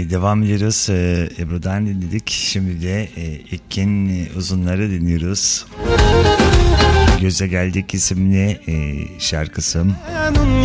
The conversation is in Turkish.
Devam ediyoruz. Ebru'dan dinledik. Şimdi de İlkin Uzunları dinliyoruz. Göze Geldik isimli şarkısı.